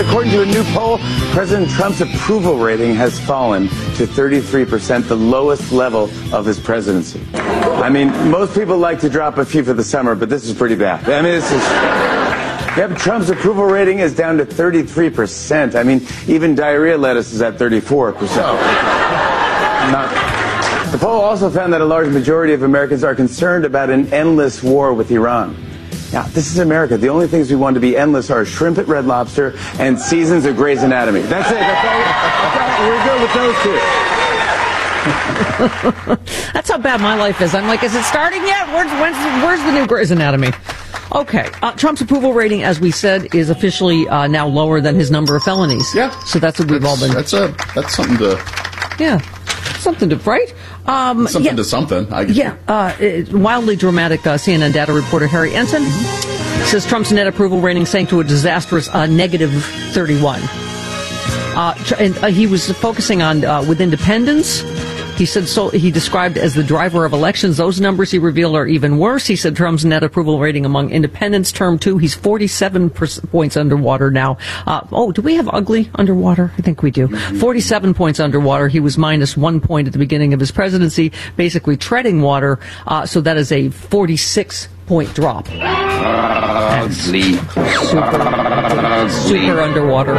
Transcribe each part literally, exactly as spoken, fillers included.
According to a new poll, President Trump's approval rating has fallen to thirty-three percent, the lowest level of his presidency. I mean, most people like to drop a few for the summer, but this is pretty bad. I mean, this is... Yep, Trump's approval rating is down to thirty-three percent. I mean, even diarrhea lettuce is at thirty-four percent. Not... The poll also found that a large majority of Americans are concerned about an endless war with Iran. Now, this is America. The only things we want to be endless are shrimp at Red Lobster and seasons of Grey's Anatomy. That's it. That's all. That's all. We're good with those two. That's how bad my life is. I'm like, is it starting yet? Where's, where's, where's the new Grey's Anatomy? Okay. Uh, Trump's approval rating, as we said, is officially uh, now lower than his number of felonies. Yeah. So that's what we've that's, all been... That's, a, that's something to... Yeah. Something to, right? Um, something yeah, to something. I guess. Yeah. Uh, it, wildly dramatic uh, C N N data reporter Harry Ensign says Trump's net approval rating sank to a disastrous uh, negative thirty-one. Uh, and uh, he was focusing on uh, with independents. He said so. He described as the driver of elections. Those numbers he revealed are even worse. He said Trump's net approval rating among independents, term two, he's forty-seven points underwater now. Uh, oh, do we have ugly underwater? I think we do. forty-seven points underwater. He was minus one point at the beginning of his presidency, basically treading water. Uh, so that is a forty-six point drop. Ugly. Super, super underwater.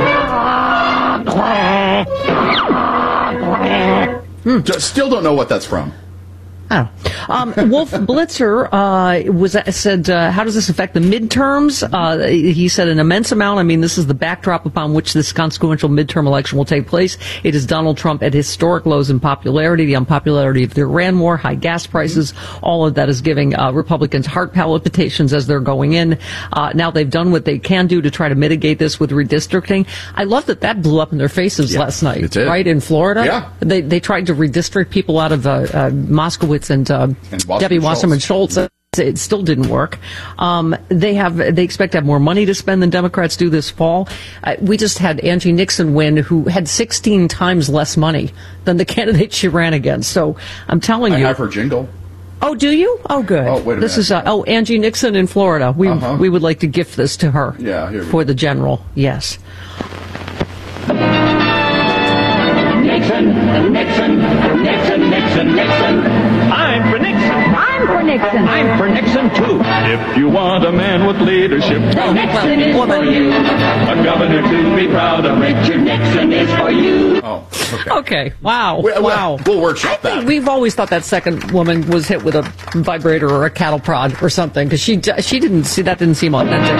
Hmm. Still don't know what that's from. Oh. Um, Wolf Blitzer uh, was said, uh, how does this affect the midterms? Uh, he said an immense amount. I mean, this is the backdrop upon which this consequential midterm election will take place. It is Donald Trump at historic lows in popularity, the unpopularity of the Iran war, high gas prices. All of that is giving uh, Republicans heart palpitations as they're going in. Uh, now they've done what they can do to try to mitigate this with redistricting. I love that that blew up in their faces yeah, last night, it did. right, in Florida. Yeah. They, they tried to redistrict people out of uh, uh, Moskowitz and, uh, and Wasserman Debbie Wasserman Schultz. Schultz. It still didn't work. Um, they have they expect to have more money to spend than Democrats do this fall. Uh, we just had Angie Nixon win, who had sixteen times less money than the candidate she ran against. So I'm telling I you. I have her jingle. Oh, do you? Oh, good. Oh, wait a this minute. is uh, oh Angie Nixon in Florida. We uh-huh. we would like to gift this to her. Yeah, here we for go. the general. Yes. Nixon, Nixon, Nixon, Nixon, Nixon. I'm for Nixon. I'm for Nixon. I'm for Nixon, too. If you want a man with leadership, Well, Nixon is for you. a governor to be proud of. Richard Nixon is for you. Oh, okay. Okay. Wow. We, wow. We'll, we'll workshop I think that. we've always thought that second woman was hit with a vibrator or a cattle prod or something, because she she didn't see that didn't seem authentic.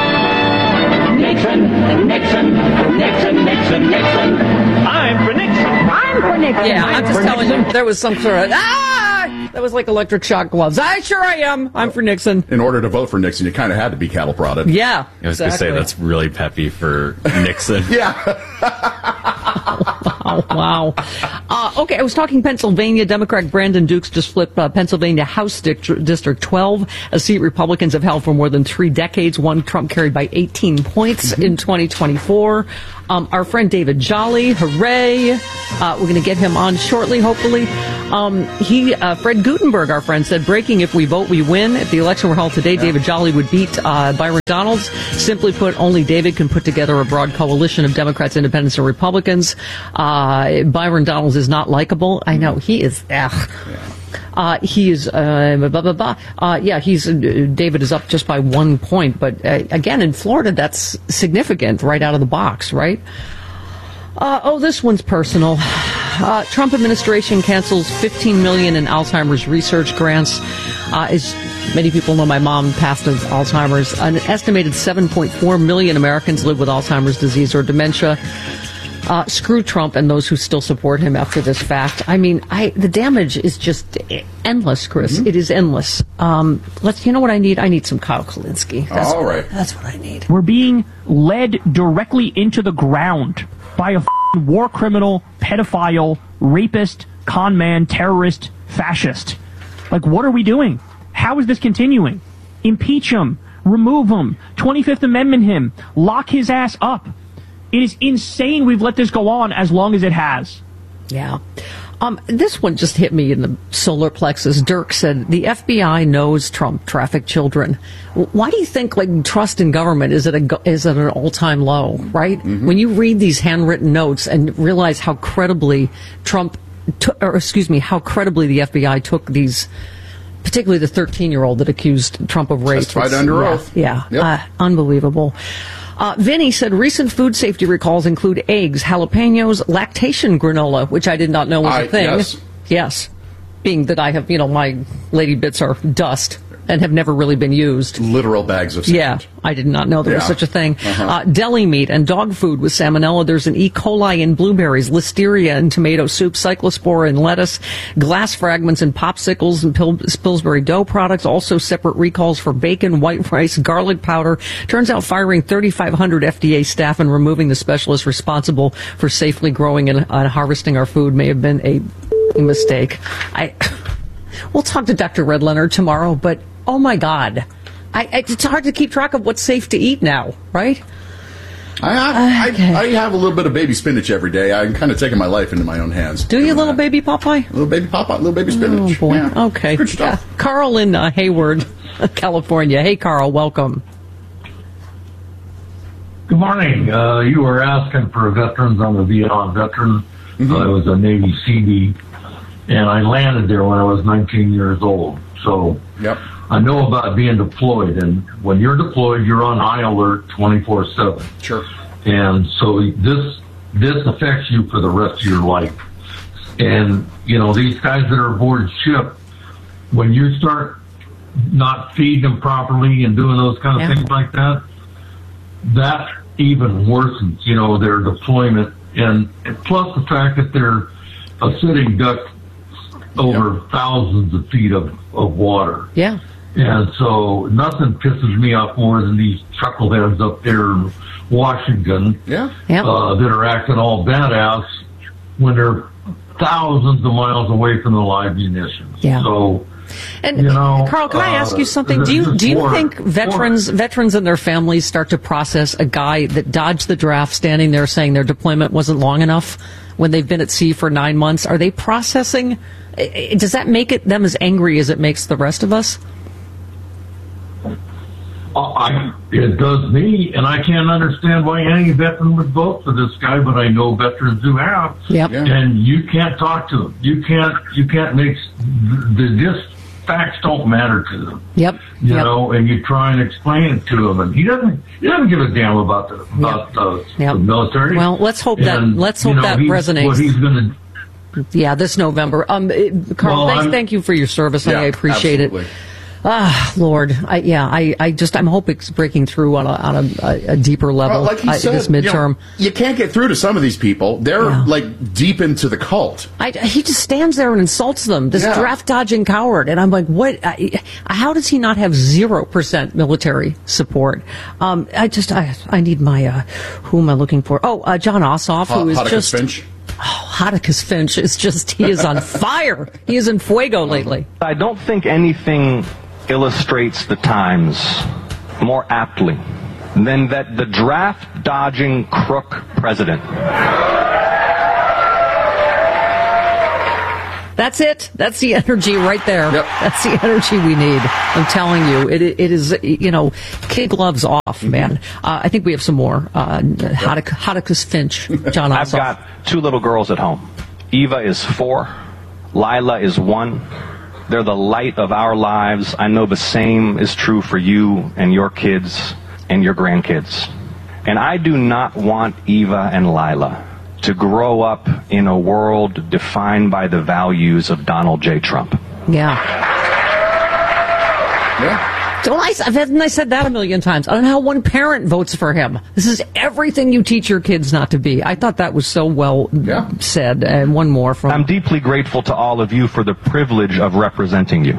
Nixon, Nixon, Nixon, Nixon, Nixon. I'm for Nixon. I'm for Nixon. Yeah, I'm just for telling Nixon. you, there was some sort of ah, that was like electric shock gloves. I sure I am. I'm for Nixon. In order to vote for Nixon, you kind of had to be cattle prodded. Yeah, I was exactly. going to say that's really peppy for Nixon. Yeah. Wow, wow. Uh, okay, I was talking Pennsylvania. Democrat Brandon Dukes just flipped uh, Pennsylvania House District, District twelve, a seat Republicans have held for more than three decades. One Trump carried by eighteen points mm-hmm. in twenty twenty-four. Um, our friend David Jolly, hooray. Uh, we're going to get him on shortly, hopefully. Um, he, uh, Fred Gutenberg, our friend, said, breaking, if we vote, we win. If the election were held today, yeah. David Jolly would beat uh, Byron Donalds. Simply put, only David can put together a broad coalition of Democrats, Independents, and Republicans. Uh, Byron Donalds is not likable. I know, he is, ugh. Yeah. Uh, he is, uh, blah, blah, blah. Uh, yeah, he's, uh, David is up just by one point. But, uh, again, in Florida, that's significant right out of the box, right? Uh, oh, this one's personal. Uh, Trump administration cancels fifteen million dollars in Alzheimer's research grants. Uh, as many people know, my mom passed of Alzheimer's. An estimated seven point four million Americans live with Alzheimer's disease or dementia. Uh, screw Trump and those who still support him after this fact. I mean, I, the damage is just endless, Chris. Mm-hmm. It is endless. Um, let's, you know what I need? I need some Kyle Kalinske. That's All right. What, that's what I need. We're being led directly into the ground by a f***ing war criminal, pedophile, rapist, con man, terrorist, fascist. Like, what are we doing? How is this continuing? Impeach him. Remove him. twenty-fifth Amendment him. Lock his ass up. It is insane we've let this go on as long as it has. Yeah. Um, this one just hit me in the solar plexus. Dirk said, the F B I knows Trump trafficked children. Why do you think, like, trust in government is at, a, is at an all-time low, right? Mm-hmm. When you read these handwritten notes and realize how credibly Trump, t- or excuse me, how credibly the F B I took these, particularly the thirteen-year-old that accused Trump of rape. Testified under yeah, oath. Yeah, yep. uh, unbelievable. Uh, Vinny said recent food safety recalls include eggs, jalapenos, lactation granola, which I did not know was I, a thing. Yes. Yes. Being that I have, you know, my lady bits are dust and have never really been used. Literal bags of sand. Yeah, I did not know there yeah. was such a thing. Uh-huh. Uh, deli meat and dog food with salmonella. There's an E. coli in blueberries, listeria in tomato soup, cyclospora in lettuce, glass fragments in popsicles and Pil- Pillsbury dough products. Also separate recalls for bacon, white rice, garlic powder. Turns out firing thirty-five hundred F D A staff and removing the specialists responsible for safely growing and uh, harvesting our food may have been a mistake. I We'll talk to Doctor Red Leonard tomorrow, but oh my God. I, it's hard to keep track of what's safe to eat now, right? I, I, Okay. I, I have a little bit of baby spinach every day. I'm kind of taking my life into my own hands. Do you, little that. baby Popeye? Little baby Popeye, little baby spinach. Oh, boy. Yeah. Okay. Good stuff. Uh, Carl in uh, Hayward, California. Hey, Carl, welcome. Good morning. Uh, you were asking for veterans. I'm a Vietnam veteran. Mm-hmm. Uh, I was a Navy C D, and I landed there when I was nineteen years old. So Yep. I know about being deployed, and when you're deployed, you're on high alert twenty-four seven. Sure. And so this this affects you for the rest of your life. And, you know, these guys that are aboard ship, when you start not feeding them properly and doing those kind of Yeah. things like that, that even worsens, you know, their deployment. And, and plus the fact that they're a sitting duck over Yep. thousands of feet of, of water. Yeah. And so nothing pisses me off more than these chuckleheads up there in Washington Yeah. Yep. uh, that are acting all badass when they're thousands of miles away from the live munitions. Yeah. So, And you know, Carl, can I uh, ask you something? Do you this do you war- think veterans war- veterans and their families start to process a guy that dodged the draft, standing there saying their deployment wasn't long enough when they've been at sea for nine months? Are they processing? i- Does that make it them as angry as it makes the rest of us? Uh, I, it does me, and I can't understand why any veteran would vote for this guy, but I know veterans who have. Yep. Yeah. And you can't talk to them. You can't. You can't make the just facts don't matter to them. Yep. You yep. know, and you try and explain it to him, and he doesn't. He doesn't give a damn about the about the, Yep. the military. Well, let's hope that- And, let's you hope know, that he's- resonates. What he's going to. Yeah, this November. Um, it- Carl, Well, thanks, I'm- thank you for your service. Yeah, I appreciate absolutely. it. Ah, Lord, I, yeah, I, I just, I'm hoping it's breaking through on a, on a, a deeper level. Well, like he I, said, this you know, midterm. you can't get through to some of these people. They're Yeah. like deep into the cult. I, he just stands there and insults them. This Yeah. draft dodging coward, and I'm like, what? I, how does he not have zero percent military support? Um, I just, I, I need my. Uh, who am I looking for? Oh, uh, John Ossoff, Ho- who is Hodekas just. Finch. Oh, Hodekas Finch is just, he is on fire. He is in fuego lately. I don't think anything illustrates the times more aptly than that the draft-dodging crook president. That's it. That's the energy right there. Yep. That's the energy we need. I'm telling you, it it is, you know, kid gloves off, man. Uh, I think we have some more. Uh, Hodekas Hodekas Finch, John I've Ossoff. got two little girls at home. Eva is four. Lila is one. They're the light of our lives. I know the same is true for you and your kids and your grandkids. And I do not want Eva and Lila to grow up in a world defined by the values of Donald J. Trump. Yeah. Yeah. Don't I, haven't I said that a million times? I don't know how one parent votes for him. This is everything you teach your kids not to be. I thought that was so well Yeah. said. And one more from... I'm deeply grateful to all of you for the privilege of representing you.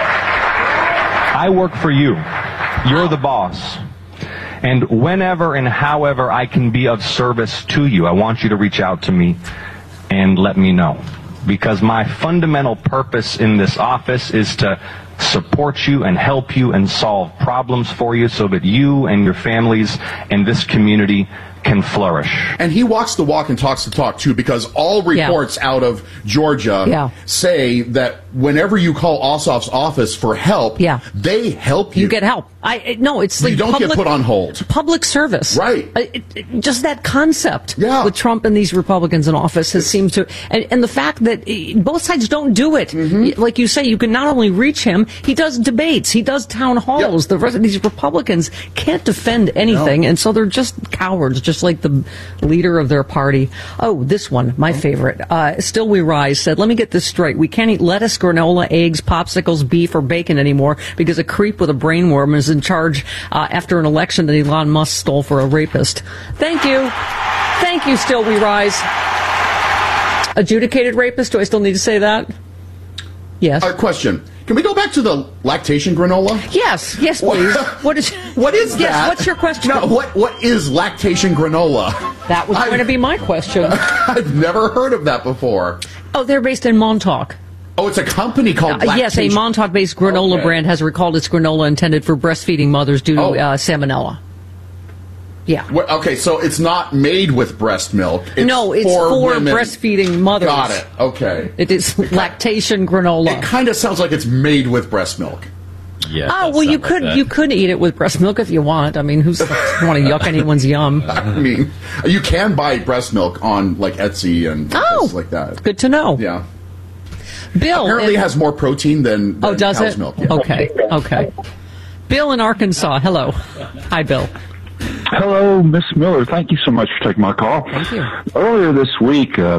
I work for you. You're the boss. And whenever and however I can be of service to you, I want you to reach out to me and let me know. Because my fundamental purpose in this office is to support you and help you and solve problems for you so that you and your families and this community can flourish. And he walks the walk and talks the talk, too, because all reports yeah. out of Georgia yeah. say that whenever you call Ossoff's office for help, yeah. they help you. You get help. I it, No, it's like you don't public, get put on hold. Public service. Right. Uh, it, it, just that concept yeah. with Trump and these Republicans in office has seemed to... And, and the fact that uh, both sides don't do it. Mm-hmm. Like you say, you can not only reach him, he does debates, he does town halls. Yep. The rest of these Republicans can't defend anything, no. and so they're just cowards, just like the leader of their party. Oh, this one, my favorite. Uh, Still We Rise said, let me get this straight. We can't eat lettuce, granola, eggs, popsicles, beef, or bacon anymore because a creep with a brainworm is in charge uh, after an election that Elon Musk stole for a rapist. Thank you. Thank you, Still We Rise. Adjudicated rapist? Do I still need to say that? Yes. Uh, question. Can we go back to the lactation granola? Yes, yes, please. What is what is that? Yes, what's your question? No, what what is lactation granola? That was I've, going to be my question. I've never heard of that before. Oh, they're based in Montauk. Oh, it's a company called uh, Lactation. Yes, a Montauk-based granola okay. brand has recalled its granola intended for breastfeeding mothers due to oh. uh, salmonella. Yeah. Well, okay, so it's not made with breast milk. It's no, it's for, for women. breastfeeding mothers. Got it. Okay. It is lactation granola. It kind of sounds like it's made with breast milk. Yeah. Oh well, you could like you could eat it with breast milk if you want. I mean, who's want to yuck anyone's yum? I mean, you can buy breast milk on like Etsy and oh, places like that. Good to know. Yeah. Bill apparently and, has more protein than, than oh does cow's it? milk. Yeah. Okay, okay. Bill in Arkansas. Hello. Hi, Bill. Hello, Miss Miller. Thank you so much for taking my call. Thank you. Earlier this week, uh,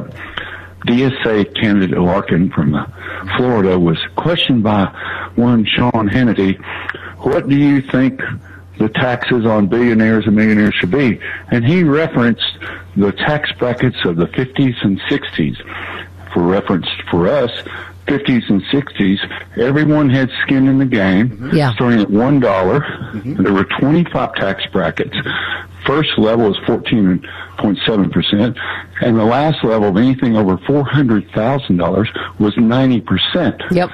D S A candidate Larkin from uh, Florida was questioned by one Sean Hannity, what do you think the taxes on billionaires and millionaires should be? And he referenced the tax brackets of the fifties and sixties. For reference for us, fifties and sixties, everyone had skin in the game. Yeah. Starting at one dollar, mm-hmm. there were twenty-five tax brackets. First level is fourteen point seven percent, and the last level of anything over four hundred thousand dollars was ninety percent. Yep.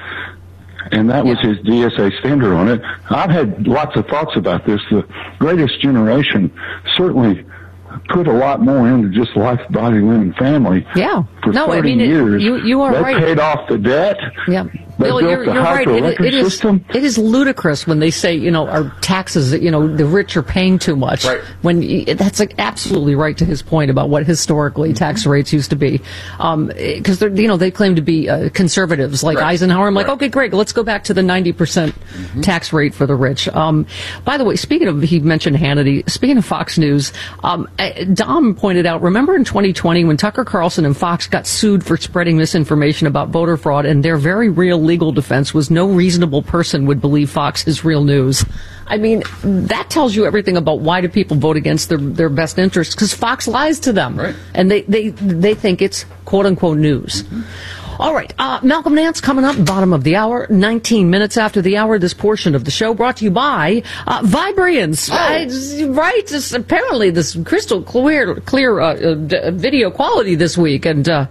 And that was yeah. his D S A standard on it. I've had lots of thoughts about this. The Greatest Generation certainly put a lot more into just life, body, limb, and family. Yeah. For no, thirty I mean, it, years. you, you are they right. They paid off the debt. Yeah. They Bill, built you're, the you're right. It, it, is, system. it is ludicrous when they say, you know, our taxes, you know, the rich are paying too much. Right. When that's like absolutely right to his point about what historically mm-hmm. tax rates used to be. Um, because they're, you know, they claim to be uh, conservatives like right. Eisenhower. I'm like, right. okay, great. Let's go back to the ninety percent mm-hmm. tax rate for the rich. Um, by the way, speaking of, he mentioned Hannity. Speaking of Fox News, um, Dom pointed out, remember in twenty twenty when Tucker Carlson and Fox got sued for spreading misinformation about voter fraud, and their very real legal defense was no reasonable person would believe Fox is real news. I mean, that tells you everything about why do people vote against their, their best interests, because Fox lies to them. Right. And they, they, they think it's quote-unquote news. Mm-hmm. All right, uh, Malcolm Nance coming up, bottom of the hour, nineteen minutes after the hour. This portion of the show brought to you by uh, Vibrians. Oh. Uh, right, this, apparently this crystal clear, clear uh, uh, d- video quality this week, and uh,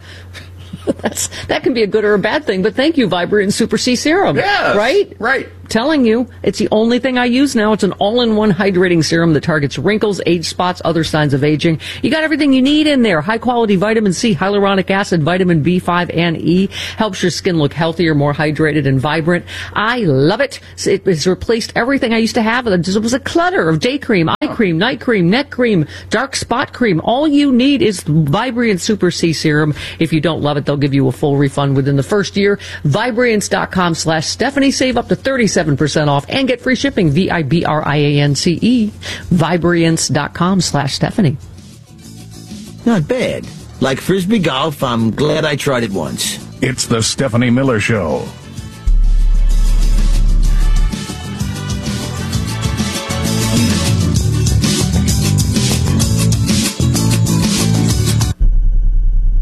that's that can be a good or a bad thing. But thank you, Vibrian Super C Serum. Yes, right, right. Telling you, it's the only thing I use now. It's an all-in-one hydrating serum that targets wrinkles, age spots, other signs of aging. You got everything you need in there. High-quality vitamin C, hyaluronic acid, vitamin B five, and E. Helps your skin look healthier, more hydrated, and vibrant. I love it. It has replaced everything I used to have. It was a clutter of day cream, eye cream, night cream, neck cream, dark spot cream. All you need is Vibriant Super C Serum. If you don't love it, they'll give you a full refund within the first year. Vibriance.com slash Stephanie. Save up to thirty-seven percent off and get free shipping. V I B R I A N C E. Vibriance.com slash Stephanie. Not bad. Like Frisbee golf, I'm glad I tried it once. It's the Stephanie Miller Show. Okay.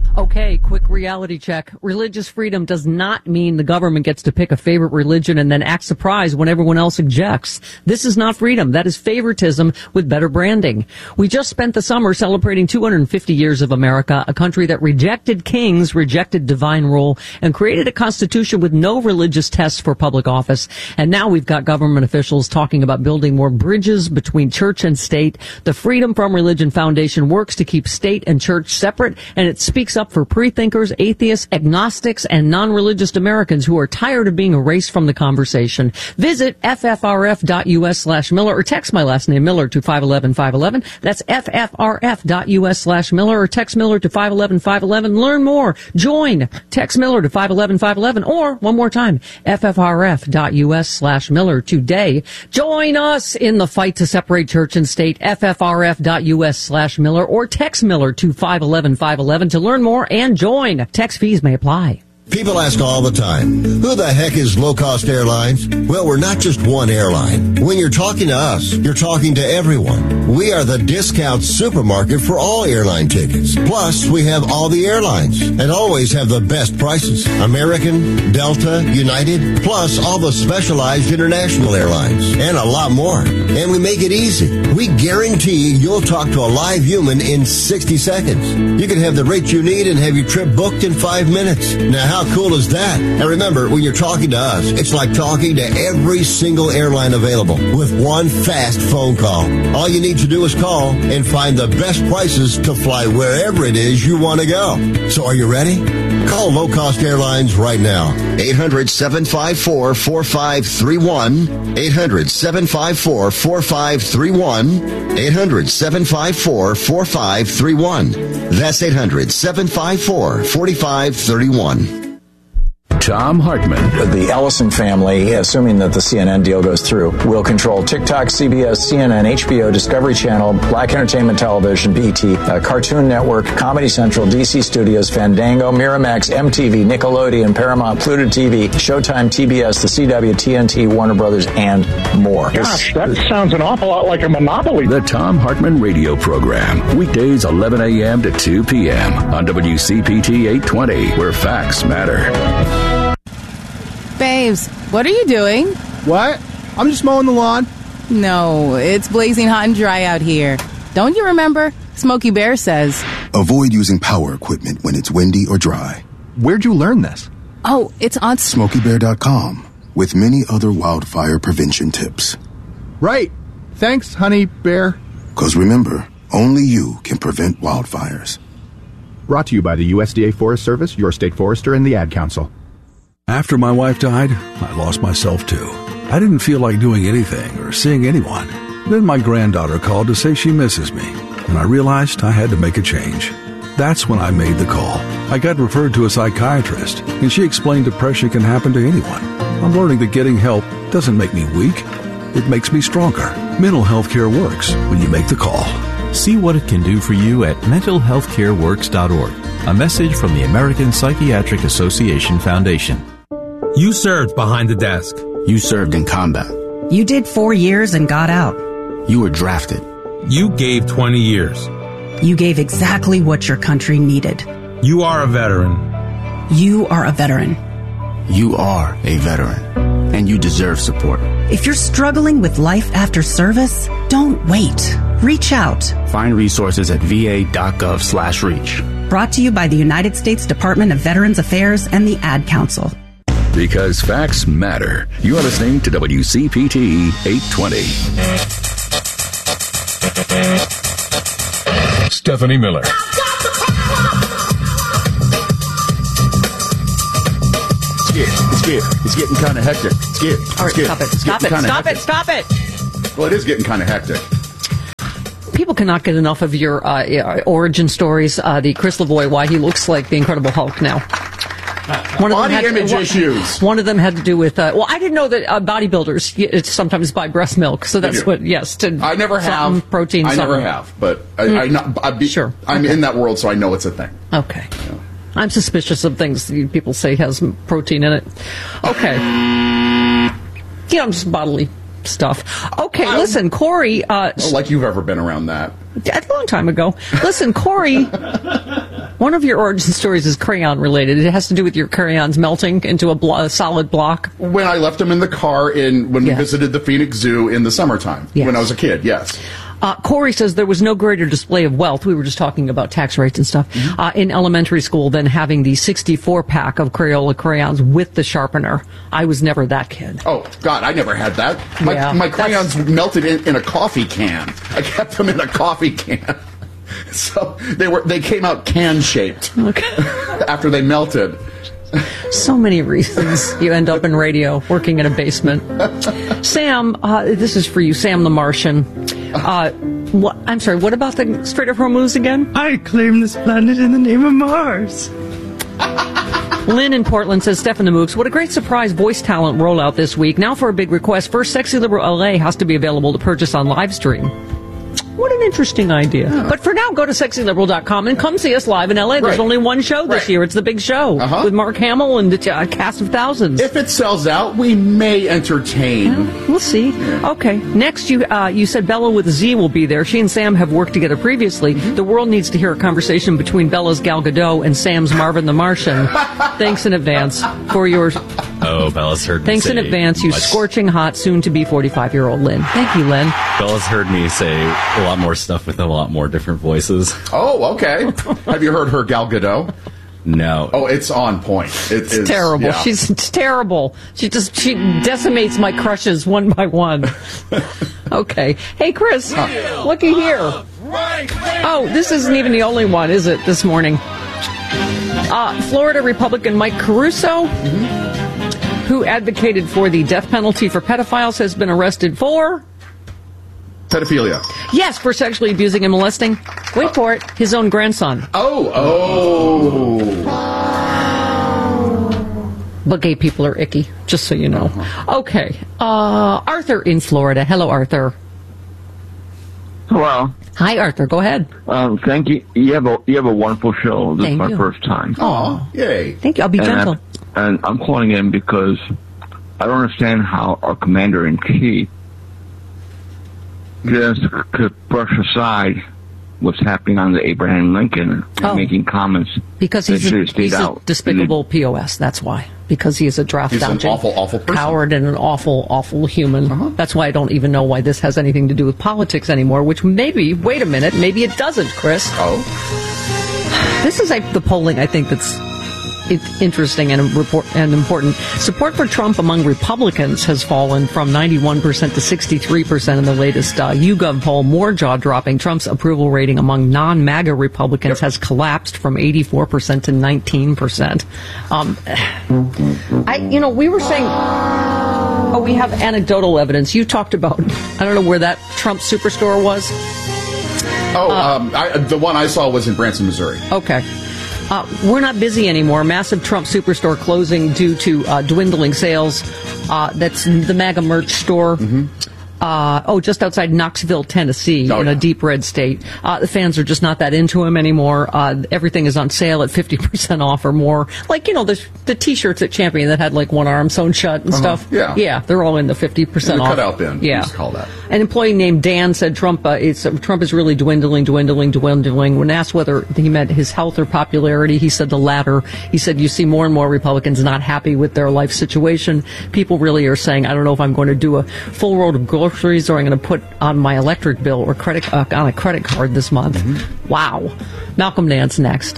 Today, quick reality check. Religious freedom does not mean the government gets to pick a favorite religion and then act surprised when everyone else objects. This is not freedom. That is favoritism with better branding. We just spent the summer celebrating two hundred fifty years of America, a country that rejected kings, rejected divine rule, and created a constitution with no religious tests for public office. And now we've got government officials talking about building more bridges between church and state. The Freedom from Religion Foundation works to keep state and church separate, and it speaks up for pre-thinkers, atheists, agnostics, and non-religious Americans who are tired of being erased from the conversation. Visit F F R F dot U S slash Miller or text my last name Miller to five one one five one one. That's F F R F dot U S slash Miller or text Miller to five one one five one one. Learn more. Join. Text Miller to five one one five one one or one more time, F F R F dot U S slash Miller today. Join us in the fight to separate church and state. F F R F dot U S slash Miller or text Miller to five one one five one one to learn more and join. Text fees may apply. People ask all the time, who the heck is Low Cost Airlines? Well, we're not just one airline. When you're talking to us, you're talking to everyone. We are the discount supermarket for all airline tickets. Plus, we have all the airlines and always have the best prices. American, Delta, United, plus all the specialized international airlines and a lot more. And we make it easy. We guarantee you'll talk to a live human in sixty seconds. You can have the rate you need and have your trip booked in five minutes. Now, how How cool is that? And remember, when you're talking to us, it's like talking to every single airline available with one fast phone call. All you need to do is call and find the best prices to fly wherever it is you want to go. So are you ready? Call Low Cost Airlines right now. eight hundred, seven five four, four five three one. eight hundred, seven five four, four five three one. eight hundred, seven five four, four five three one. That's eight hundred, seven five four, four five three one. Tom Hartman. The Ellison family, assuming that the C N N deal goes through, will control TikTok, C B S, C N N, H B O, Discovery Channel, Black Entertainment Television, B E T, uh, Cartoon Network, Comedy Central, D C Studios, Fandango, Miramax, M T V, Nickelodeon, Paramount, Pluto T V, Showtime, T B S, the C W, T N T, Warner Brothers, and more. Gosh, that sounds an awful lot like a monopoly. The Tom Hartman Radio Program. Weekdays eleven a.m. to two p.m. on W C P T eight twenty, where facts matter. Babes, what are you doing? What? I'm just mowing the lawn. No, it's blazing hot and dry out here. Don't you remember? Smokey Bear says, avoid using power equipment when it's windy or dry. Where'd you learn this? Oh, it's on Smokey Bear dot com with many other wildfire prevention tips. Right. Thanks, honey bear. Because remember, only you can prevent wildfires. Brought to you by the U S D A Forest Service, your state forester, and the Ad Council. After my wife died, I lost myself too. I didn't feel like doing anything or seeing anyone. Then my granddaughter called to say she misses me, and I realized I had to make a change. That's when I made the call. I got referred to a psychiatrist, and she explained depression can happen to anyone. I'm learning that getting help doesn't make me weak. It makes me stronger. Mental health care works when you make the call. See what it can do for you at mental health care works dot org. A message from the American Psychiatric Association Foundation. You served behind the desk. You served in combat. You did four years and got out. You were drafted. You gave twenty years. You gave exactly what your country needed. You are a veteran. You are a veteran. You are a veteran. And you deserve support. If you're struggling with life after service, don't wait. Reach out. Find resources at V A dot gov slash reach. Brought to you by the United States Department of Veterans Affairs and the Ad Council. Because facts matter. You are listening to W C P T eight twenty. Stephanie Miller. It's getting, it's getting, it's getting kind of hectic. It's getting, it's All right, getting, stop it, it's stop it, getting stop hectic. it, stop it. Well, it is getting kind of hectic. People cannot get enough of your uh, origin stories. Uh, the Chris Lavoie, why he looks like the Incredible Hulk now. One of Body them had, image one, issues. One of them had to do with, uh, well, I didn't know that uh, bodybuilders it's sometimes buy breast milk, so that's what, yes. To I never have. Protein. I something. never have, but I, Mm. I, not, I be, Sure. I'm okay. in that world, so I know it's a thing. Okay. Yeah. I'm suspicious of things that people say has protein in it. Okay. You know, just bodily stuff. Okay, I, listen, Corey. Uh, like you've ever been around that. A long time ago. Listen, Corey. One of your origin stories is crayon related. It has to do with your crayons melting into a, blo- a solid block. When I left them in the car in when Yeah. we visited the Phoenix Zoo in the summertime, Yes. when I was a kid, yes. Uh, Corey says there was no greater display of wealth. We were just talking about tax rates and stuff Mm-hmm. uh, in elementary school than having the sixty-four pack of Crayola crayons with the sharpener. I was never that kid. Oh, God, I never had that. My, Yeah, my that's- crayons melted in, in a coffee can. I kept them in a coffee can. So they were they came out can-shaped after they melted. So many reasons you end up in radio, working in a basement. Sam, uh, this is for you, Sam the Martian. Uh, what, I'm sorry, what about the Strait of Hormuz again? I claim this planet in the name of Mars. Lynn in Portland says, Stefan the Mooks, what a great surprise voice talent rollout this week. Now for a big request. First, Sexy Liberal L A has to be available to purchase on live stream. What an interesting idea. Yeah. But for now, go to sexy liberal dot com and come see us live in L A. There's Right. only one show this Right. year. It's the big show Uh-huh. with Mark Hamill and a cast of thousands. If it sells out, we may entertain. Yeah, we'll see. Okay. Next, you uh, you said Bella with a Z will be there. She and Sam have worked together previously. Mm-hmm. The world needs to hear a conversation between Bella's Gal Gadot and Sam's Marvin the Martian. Thanks in advance for your... Oh, Bella's heard me Thanks say in advance, you much- scorching hot, soon-to-be forty-five-year-old Lynn. Thank you, Lynn. Bella's heard me say a lot more stuff with a lot more different voices. Oh, okay. Have you heard her Gal Gadot? No. Oh, it's on point. It It's is terrible. yeah. She's it's terrible. She just she decimates my crushes one by one. Okay. Hey, Chris, looky here. Oh, this isn't even the only one, is it, this morning? Uh, Florida Republican Mike Caruso, who advocated for the death penalty for pedophiles, has been arrested for... pedophilia. Yes, for sexually abusing and molesting. Wait for it. His own grandson. Oh, oh. But gay people are icky, just so you know. Okay. Uh, Arthur in Florida. Hello, Arthur. Hello. Hi, Arthur. Go ahead. Um, thank you. You have a you have a wonderful show. This Thank is my you. first time. Oh, yay! Thank you. I'll be and gentle. I'm, and I'm calling in because I don't understand how our commander in chief just could brush aside what's happening on the Abraham Lincoln and Oh. making comments. Because that he's a, should have stayed he's a out. despicable P O S. That's why. Because he is a draft He's an dodging, awful, awful person. coward, and an awful, awful human. Uh-huh. That's why I don't even know why this has anything to do with politics anymore. Which maybe, wait a minute, maybe it doesn't, Chris. Oh, This is like the polling, I think, that's it's interesting and, report, and important. Support for Trump among Republicans has fallen from ninety-one percent to sixty-three percent in the latest uh, YouGov poll. More jaw-dropping. Trump's approval rating among non-MAGA Republicans has collapsed from eighty-four percent to nineteen percent. Um, I, you know, we were saying... Oh, we have anecdotal evidence. You talked about, I don't know where that Trump Superstore was. oh, um, I, the one I saw was in Branson, Missouri. Okay. Uh, we're not busy anymore. Massive Trump Superstore closing due to uh, dwindling sales. Uh, that's the MAGA merch store. Mm-hmm. Uh, oh, just outside Knoxville, Tennessee, Oh, in yeah. a deep red state. Uh, the fans are just not that into him anymore. Uh, everything is on sale at fifty percent off or more. Like, you know, the, the T-shirts at Champion that had, like, one arm sewn shut and Uh-huh. stuff. Yeah. Yeah, they're all in the fifty percent In the off. cutout bin, we Yeah. used to call that. An employee named Dan said Trump uh, it's, uh, Trump is really dwindling, dwindling, dwindling. When asked whether he meant his health or popularity, he said the latter. He said, you see more and more Republicans not happy with their life situation. People really are saying, I don't know if I'm going to do a full road of groceries or I'm going to put on my electric bill or credit uh, on a credit card this month. Mm-hmm. Wow. Malcolm Nance next.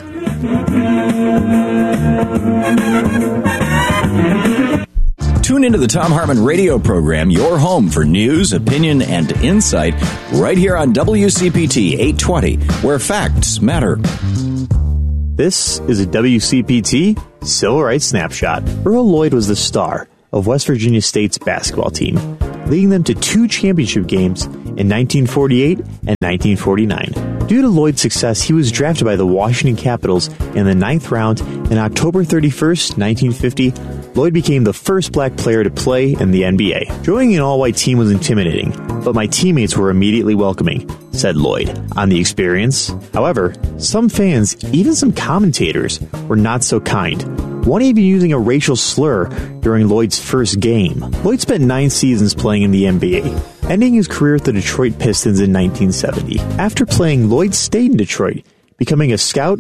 Tune into the Tom Hartman radio program, your home for news, opinion, and insight, right here on W C P T eight twenty, where facts matter. This is a W C P T Civil Rights Snapshot. Earl Lloyd was the star of West Virginia State's basketball team, leading them to two championship games in nineteen forty-eight and nineteen forty-nine. Due to Lloyd's success, he was drafted by the Washington Capitals in the ninth round, and on October thirty-first, nineteen fifty, Lloyd became the first black player to play in the N B A. Joining an all-white team was intimidating, but my teammates were immediately welcoming, said Lloyd on the experience. However, some fans, even some commentators, were not so kind. One even using a racial slur during Lloyd's first game. Lloyd spent nine seasons playing in the N B A, ending his career with the Detroit Pistons in nineteen seventy. After playing, Lloyd stayed in Detroit, becoming a scout and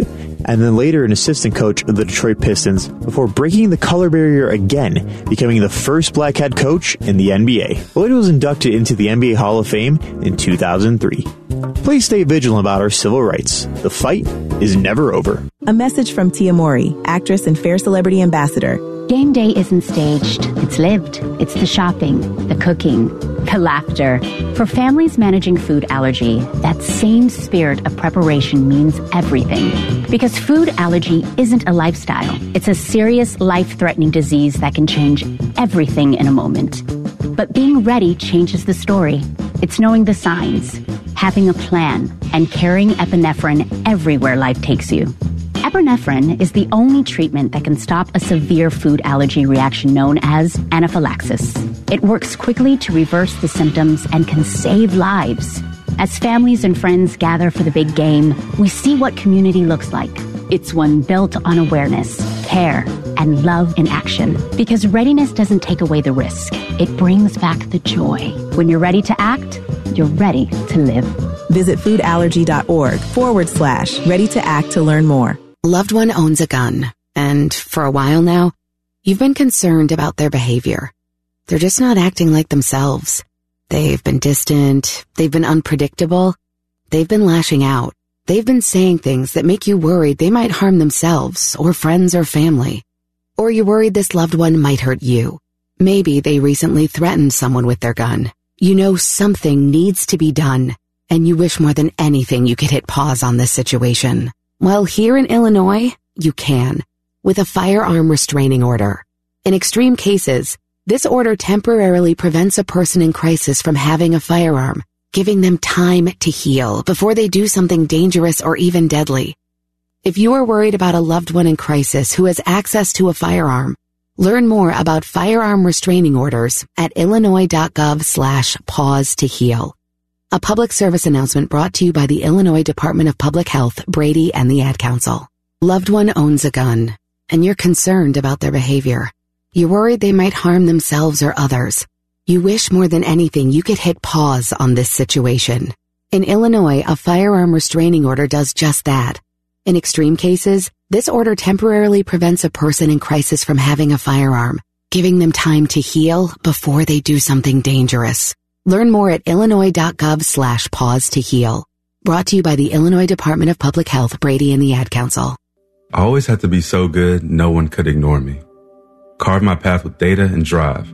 and then later an assistant coach of the Detroit Pistons before breaking the color barrier again, becoming the first black head coach in the N B A. Lloyd was inducted into the N B A Hall of Fame in two thousand three. Please stay vigilant about our civil rights. The fight is never over. A message from Tia Mowry, actress and Fair Celebrity Ambassador. Game day isn't staged. It's lived. It's the shopping, the cooking, the laughter. For families managing food allergy, that same spirit of preparation means everything. Because food allergy isn't a lifestyle. It's a serious, life-threatening disease that can change everything in a moment. But being ready changes the story. It's knowing the signs, having a plan, and carrying epinephrine everywhere life takes you. Epinephrine is the only treatment that can stop a severe food allergy reaction known as anaphylaxis. It works quickly to reverse the symptoms and can save lives. As families and friends gather for the big game, we see what community looks like. It's one built on awareness, care, and love in action. Because readiness doesn't take away the risk. It brings back the joy. When you're ready to act, you're ready to live. Visit foodallergy.org forward slash ready to act to learn more. A loved one owns a gun, and for a while now, you've been concerned about their behavior. They're just not acting like themselves. They've been distant, they've been unpredictable, they've been lashing out. They've been saying things that make you worried they might harm themselves or friends or family. Or you're worried this loved one might hurt you. Maybe they recently threatened someone with their gun. You know something needs to be done, and you wish more than anything you could hit pause on this situation. Well, here in Illinois, you can, with a firearm restraining order. In extreme cases, this order temporarily prevents a person in crisis from having a firearm, giving them time to heal before they do something dangerous or even deadly. If you are worried about a loved one in crisis who has access to a firearm, learn more about firearm restraining orders at illinois.gov slash pause to heal. A public service announcement brought to you by the Illinois Department of Public Health, Brady, and the Ad Council. Loved one owns a gun, and you're concerned about their behavior. You're worried they might harm themselves or others. You wish more than anything you could hit pause on this situation. In Illinois, a firearm restraining order does just that. In extreme cases, this order temporarily prevents a person in crisis from having a firearm, giving them time to heal before they do something dangerous. Learn more at illinois.gov slash pause to heal. Brought to you by the Illinois Department of Public Health, Brady, and the Ad Council. I always had to be so good, no one could ignore me. Carve my path with data and drive.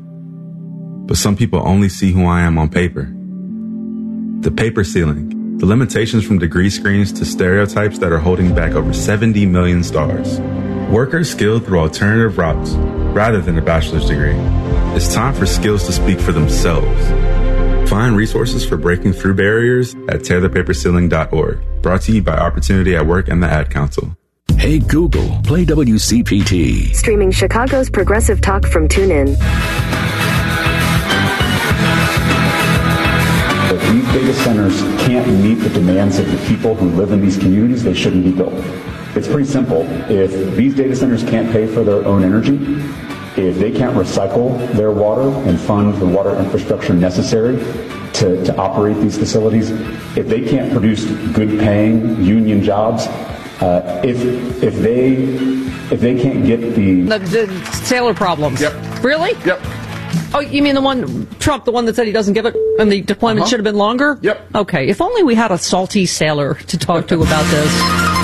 But some people only see who I am on paper. The paper ceiling, the limitations from degree screens to stereotypes that are holding back over seventy million stars. Workers skilled through alternative routes rather than a bachelor's degree. It's time for skills to speak for themselves. Find resources for breaking through barriers at tear the paper ceiling dot org. Brought to you by Opportunity at Work and the Ad Council. Hey Google, play W C P T. Streaming Chicago's progressive talk from TuneIn. If these data centers can't meet the demands of the people who live in these communities, they shouldn't be built. It's pretty simple. If these data centers can't pay for their own energy, if they can't recycle their water and fund the water infrastructure necessary to, to operate these facilities, if they can't produce good-paying union jobs, uh, if if they if they can't get the the, the sailor problems. Yep. Really? Yep. Oh, you mean the one, Trump, the one that said he doesn't give it, and the deployment Uh-huh. should have been longer? Yep. Okay, if only we had a salty sailor to talk to about this.